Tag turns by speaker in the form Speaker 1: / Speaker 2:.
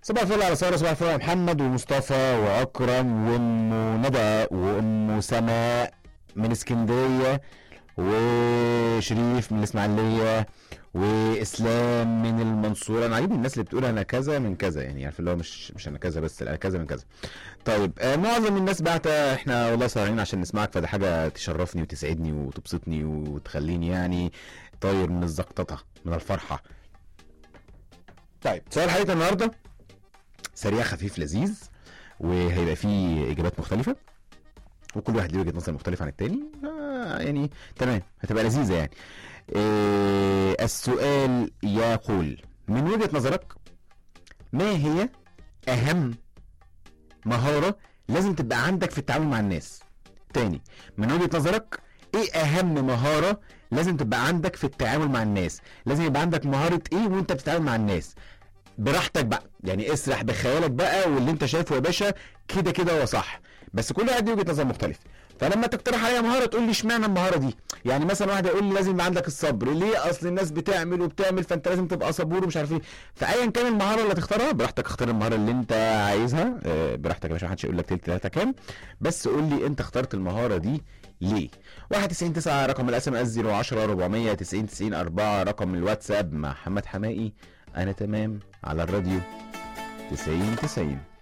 Speaker 1: صباح الفل على ساره، صباح الفل على محمد ومصطفى واكرم وام ندى وام سماء من اسكندريه، وشريف من الاسماعيليه، واسلام من المنصوره. انا عاجبني الناس اللي بتقول انا كذا من كذا، يعني عارف اللي هو مش انا كذا بس، لا انا كذا من كذا. طيب معظم الناس بعت احنا والله سهرانين عشان نسمعك، فده حاجه تشرفني وتسعدني وتبسطني وتخليني يعني طاير من الزقططه من الفرحه. طيب سؤال حلقتنا النهارده سريع خفيف لذيذ، وهيبقى فيه اجابات مختلفه، وكل واحد له وجهه نظر مختلفه عن التاني. يعني تمام، هتبقى لذيذه يعني. السؤال يقول: من وجهه نظرك ما هي اهم مهاره لازم تبقى عندك في التعامل مع الناس؟ تاني، من وجهه نظرك ايه اهم مهاره لازم تبقى عندك في التعامل مع الناس؟ لازم يبقى عندك مهاره ايه وانت بتتعامل مع الناس؟ براحتك بقى، يعني اسرح بخيالك بقى، واللي انت شايفه يا باشا كده كده هو صح، بس كل واحد له وجهه نظر مختلفه. فلما تقترح عليا مهاره تقول لي اشمعنى المهاره دي؟ يعني مثلا واحد يقول لي لازم يبقى عندك الصبر، ليه؟ اصل الناس بتعمل وبتعمل فانت لازم تبقى صبور ومش عارف ايه. فايا كان المهاره اللي هتختارها براحتك، اختار المهاره اللي انت عايزها براحتك يا باشا، محدش يقول لك تلت تلاته كام، بس قول لي انت اخترت المهاره دي ليه؟ 199 رقم الاس ام اس، 010 490 90 4 رقم الواتساب. مع محمد حمائي، انا تمام على الراديو 90 90.